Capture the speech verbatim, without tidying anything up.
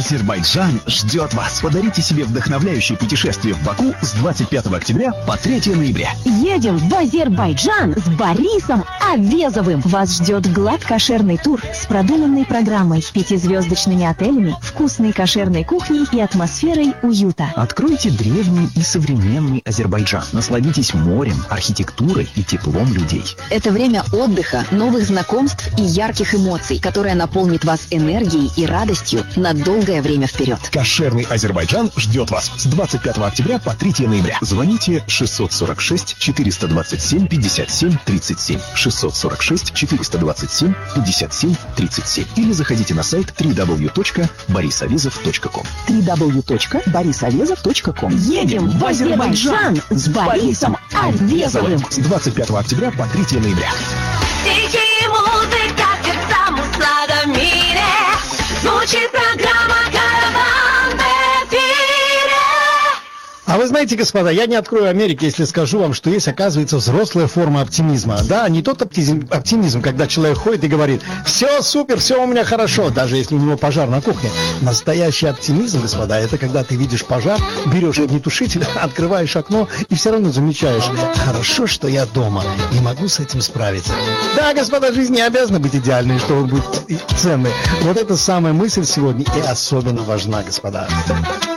Азербайджан ждет вас. Подарите себе вдохновляющее путешествие в Баку с двадцать пятого октября по третьего ноября. Едем в Азербайджан с Борисом Авезовым. Вас ждет глад-кошерный тур с продуманной программой, пятизвездочными отелями, вкусной кошерной кухней и атмосферой уюта. Откройте древний и современный Азербайджан. Насладитесь морем, архитектурой и теплом людей. Это время отдыха, новых знакомств и ярких эмоций, которое наполнит вас энергией и радостью на долгое время вперед. Кошерный Азербайджан ждет вас с двадцать пятого октября по третьего ноября. Звоните шестьсот сорок шесть четыреста двадцать семь пятьдесят семь тридцать семь, шестьсот сорок шесть четыреста двадцать семь пятьдесят семь тридцать семь или заходите на сайт дабл ю дабл ю дабл ю точка борисавезов точка ком. дабл ю дабл ю дабл ю точка борисавезов точка ком. Едем в Азербайджан с Борисом Авезовым с двадцать пятого октября по третьего ноября. Звучит программа «Караван» в эфире. А вы знаете, господа, я не открою Америки, если скажу вам, что есть, оказывается, взрослая форма оптимизма. Да, не тот оптимизм, оптимизм, когда человек ходит и говорит: все супер, все у меня хорошо, даже если у него пожар на кухне. Настоящий оптимизм, господа, это когда ты видишь пожар, берешь огнетушитель, открываешь окно и все равно замечаешь: хорошо, что я дома и могу с этим справиться. Да, господа, жизнь не обязана быть идеальной, чтобы быть ценной. Вот эта самая мысль сегодня и особенно важна, господа.